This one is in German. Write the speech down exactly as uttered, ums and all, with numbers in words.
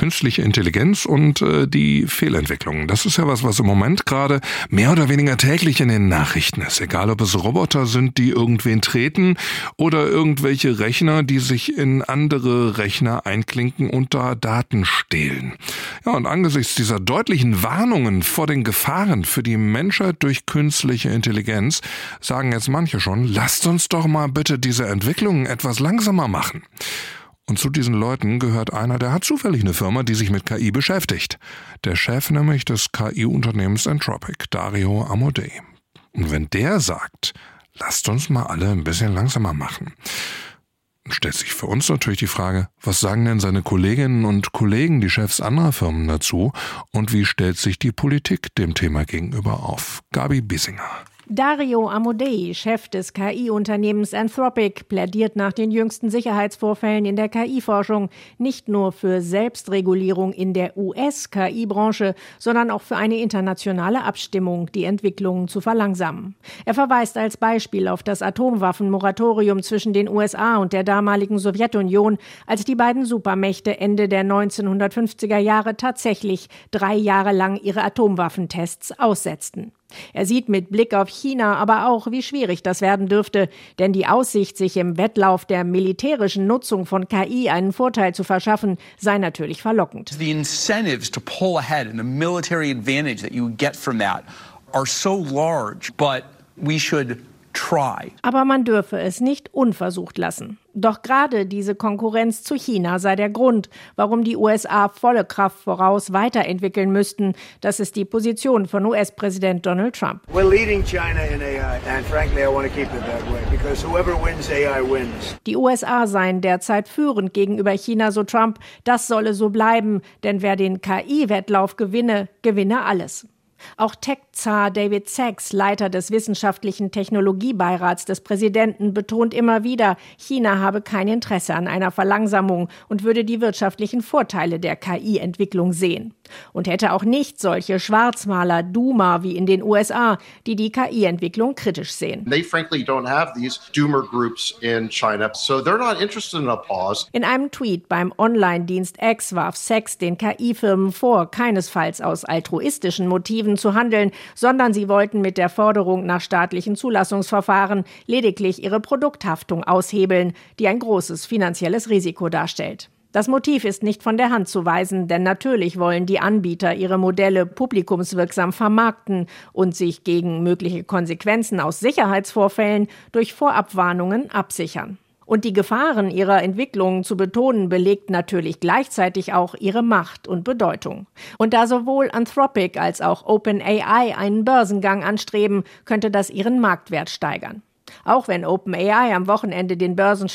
künstliche Intelligenz und äh, die Fehlentwicklungen. Das ist ja was, was im Moment gerade mehr oder weniger täglich in den Nachrichten ist. Egal, ob es Roboter sind, die irgendwen treten oder irgendwelche Rechner, die sich in andere Rechner einklinken und da Daten stehlen. Ja, und angesichts dieser deutlichen Warnungen vor den Gefahren für die Menschheit durch künstliche Intelligenz sagen jetzt manche schon, lasst uns doch mal bitte diese Entwicklungen etwas langsamer machen. Und zu diesen Leuten gehört einer, der hat zufällig eine Firma, die sich mit K I beschäftigt. Der Chef nämlich des K I-Unternehmens Anthropic, Dario Amodei. Und wenn der sagt, lasst uns mal alle ein bisschen langsamer machen, dann stellt sich für uns natürlich die Frage, was sagen denn seine Kolleginnen und Kollegen, die Chefs anderer Firmen dazu? Und wie stellt sich die Politik dem Thema gegenüber auf? Gabi Biesinger. Dario Amodei, Chef des K I-Unternehmens Anthropic, plädiert nach den jüngsten Sicherheitsvorfällen in der K I-Forschung nicht nur für Selbstregulierung in der U S-K I-Branche, sondern auch für eine internationale Abstimmung, die Entwicklungen zu verlangsamen. Er verweist als Beispiel auf das Atomwaffenmoratorium zwischen den U S A und der damaligen Sowjetunion, als die beiden Supermächte Ende der neunzehnhundertfünfziger Jahre tatsächlich drei Jahre lang ihre Atomwaffentests aussetzten. Er sieht mit Blick auf China aber auch, wie schwierig das werden dürfte, denn die Aussicht, sich im Wettlauf der militärischen Nutzung von K I einen Vorteil zu verschaffen, sei natürlich verlockend. The incentives to pull ahead and the military advantage that you get from that are so large, but we should try. Aber man dürfe es nicht unversucht lassen. Doch gerade diese Konkurrenz zu China sei der Grund, warum die U S A volle Kraft voraus weiterentwickeln müssten. Das ist die Position von U S-Präsident Donald Trump. We're leading China in A I and frankly I want to keep it that way because whoever wins A I wins. Die U S A seien derzeit führend gegenüber China, so Trump. Das solle so bleiben, denn wer den K I-Wettlauf gewinne, gewinne alles. Auch Tech-Zar David Sachs, Leiter des wissenschaftlichen Technologiebeirats des Präsidenten, betont immer wieder, China habe kein Interesse an einer Verlangsamung und würde die wirtschaftlichen Vorteile der K I-Entwicklung sehen. Und hätte auch nicht solche Schwarzmaler, Doomer wie in den U S A, die die K I-Entwicklung kritisch sehen. They frankly don't have these doomer groups in China, so they're not interested in a pause. In einem Tweet beim Online-Dienst X warf Sachs den K I-Firmen vor, keinesfalls aus altruistischen Motiven zu handeln, sondern sie wollten mit der Forderung nach staatlichen Zulassungsverfahren lediglich ihre Produkthaftung aushebeln, die ein großes finanzielles Risiko darstellt. Das Motiv ist nicht von der Hand zu weisen, denn natürlich wollen die Anbieter ihre Modelle publikumswirksam vermarkten und sich gegen mögliche Konsequenzen aus Sicherheitsvorfällen durch Vorabwarnungen absichern. Und die Gefahren ihrer Entwicklungen zu betonen, belegt natürlich gleichzeitig auch ihre Macht und Bedeutung. Und da sowohl Anthropic als auch OpenAI einen Börsengang anstreben, könnte das ihren Marktwert steigern. Auch wenn OpenAI am Wochenende den Börsen